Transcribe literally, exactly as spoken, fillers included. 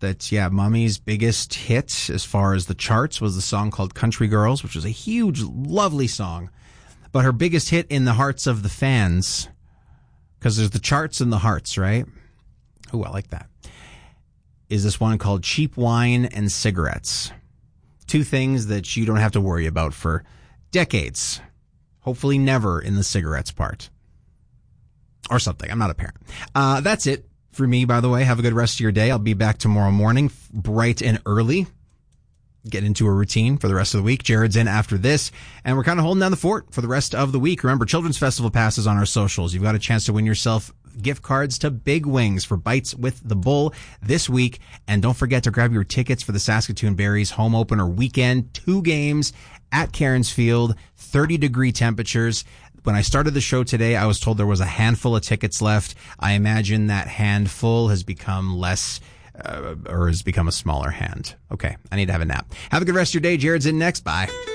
that, yeah, Mummy's biggest hit as far as the charts was the song called Country Girls, which was a huge, lovely song. But her biggest hit in the hearts of the fans, because there's the charts and the hearts, right? Ooh, I like that. Is this one called Cheap Wine and Cigarettes. Two things that you don't have to worry about for decades. Hopefully never in the cigarettes part. Or something. I'm not a parent. Uh, that's it for me, by the way. Have a good rest of your day. I'll be back tomorrow morning, bright and early. Get into a routine for the rest of the week. Jared's in after this, and we're kind of holding down the fort for the rest of the week. Remember, Children's Festival passes on our socials. You've got a chance to win yourself gift cards to Big Wings for Bites with the Bull this week. And don't forget to grab your tickets for the Saskatoon Berries home opener weekend. Two games at Cairns Field, thirty degree temperatures. When I started the show today, I was told there was a handful of tickets left. I imagine that handful has become less, uh, or has become a smaller hand. Okay, I need to have a nap. Have a good rest of your day. Jared's in next. Bye.